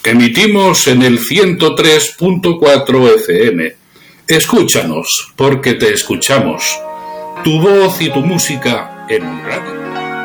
Emitimos en el 103.4 FM. Escúchanos, porque te escuchamos. Tu voz y tu música en radio.